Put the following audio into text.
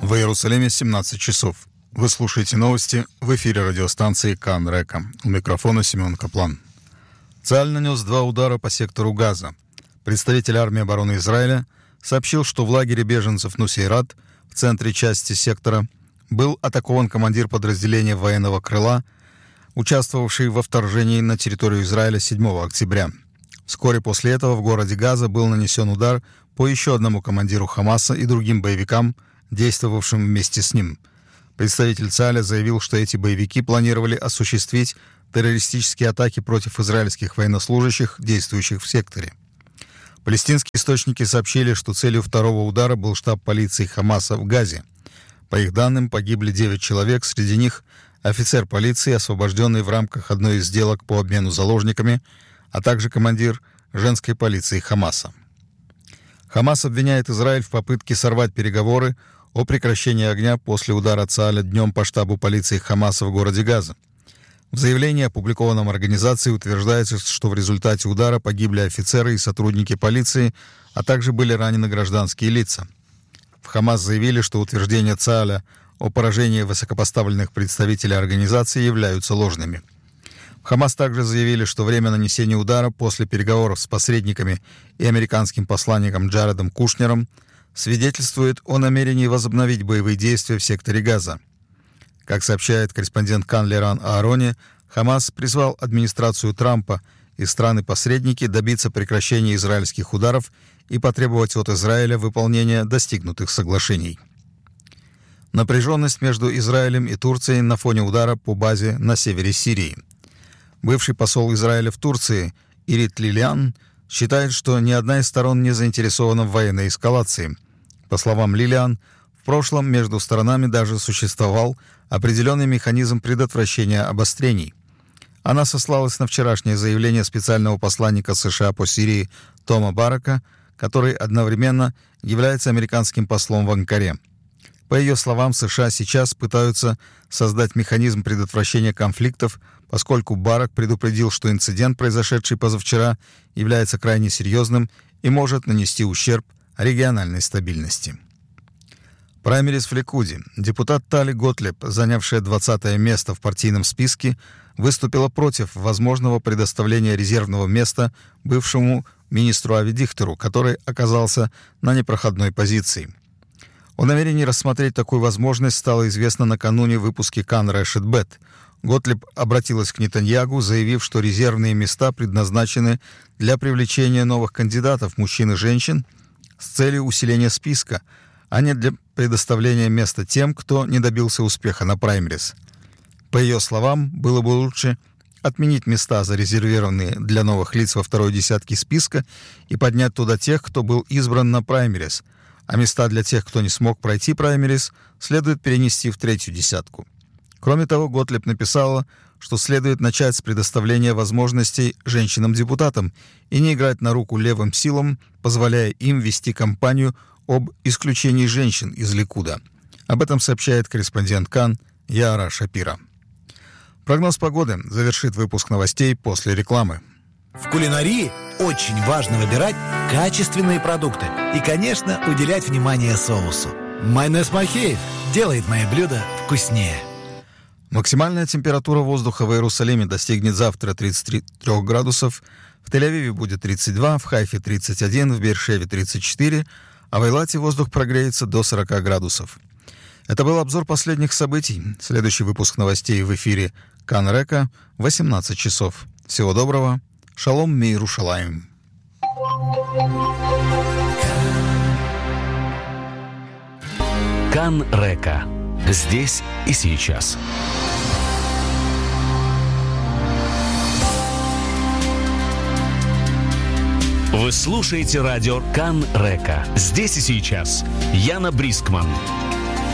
В Иерусалиме 17 часов. Вы слушаете новости в эфире радиостанции Кан Река. У микрофона Семен Каплан. Цааль нанес 2 удара по сектору Газа. Представитель армии обороны Израиля сообщил, что в лагере беженцев Нусейрат в центре части сектора был атакован командир подразделения военного крыла, участвовавший во вторжении на территорию Израиля 7 октября. Вскоре после этого в городе Газа был нанесен удар по еще одному командиру Хамаса и другим боевикам, действовавшим вместе с ним. Представитель Цааля заявил, что эти боевики планировали осуществить террористические атаки против израильских военнослужащих, действующих в секторе. Палестинские источники сообщили, что целью второго удара был штаб полиции Хамаса в Газе. По их данным, погибли 9 человек, среди них офицер полиции, освобожденный в рамках одной из сделок по обмену заложниками, а также командир женской полиции Хамаса. Хамас обвиняет Израиль в попытке сорвать переговоры о прекращении огня после удара Цааля днем по штабу полиции Хамаса в городе Газа. В заявлении, опубликованном организацией, утверждается, что в результате удара погибли офицеры и сотрудники полиции, а также были ранены гражданские лица. В Хамас заявили, что утверждения Цааля о поражении высокопоставленных представителей организации являются ложными. В Хамас также заявили, что время нанесения удара после переговоров с посредниками и американским посланником Джаредом Кушнером свидетельствует о намерении возобновить боевые действия в секторе Газа. Как сообщает корреспондент Кан Леран Аарони, Хамас призвал администрацию Трампа и страны-посредники добиться прекращения израильских ударов и потребовать от Израиля выполнения достигнутых соглашений. Напряженность между Израилем и Турцией на фоне удара по базе на севере Сирии. Бывший посол Израиля в Турции Ирит Лилиан считает, что ни одна из сторон не заинтересована в военной эскалации. По словам Лилиан, в прошлом между сторонами даже существовал определенный механизм предотвращения обострений. Она сослалась на вчерашнее заявление специального посланника США по Сирии Тома Барака, который одновременно является американским послом в Анкаре. По ее словам, США сейчас пытаются создать механизм предотвращения конфликтов, поскольку Барак предупредил, что инцидент, произошедший позавчера, является крайне серьезным и может нанести ущерб региональной стабильности. Праймериз в Ликуде. Депутат Тали Готлеб, занявшая 20-е место в партийном списке, выступила против возможного предоставления резервного места бывшему министру Ави Дихтеру, который оказался на непроходной позиции. О намерении рассмотреть такую возможность стало известно накануне в выпуске Кан Решет Бет. Готлеб обратилась к Нетаньягу, заявив, что резервные места предназначены для привлечения новых кандидатов, мужчин и женщин, с целью усиления списка, а не для предоставления места тем, кто не добился успеха на праймериз. По ее словам, было бы лучше отменить места, зарезервированные для новых лиц во второй десятке списка, и поднять туда тех, кто был избран на праймериз, а места для тех, кто не смог пройти праймериз, следует перенести в третью десятку. Кроме того, Готлеб написала, что следует начать с предоставления возможностей женщинам-депутатам и не играть на руку левым силам, позволяя им вести кампанию об исключении женщин из Ликуда. Об этом сообщает корреспондент Кан Яара Шапира. Прогноз погоды завершит выпуск новостей после рекламы. В кулинарии очень важно выбирать качественные продукты и, конечно, уделять внимание соусу. Майонез Махеев делает мои блюда вкуснее. Максимальная температура воздуха в Иерусалиме достигнет завтра 33 градусов, в Тель-Авиве будет 32, в Хайфе 31, в Беэр-Шеве 34, а в Эйлате воздух прогреется до 40 градусов. Это был обзор последних событий. Следующий выпуск новостей в эфире Кан Река в 18 часов. Всего доброго. Шалом Миерушалаим. Кан Река. Здесь и сейчас. Вы слушаете радио Кан Река. Здесь и сейчас. Яна Брискман.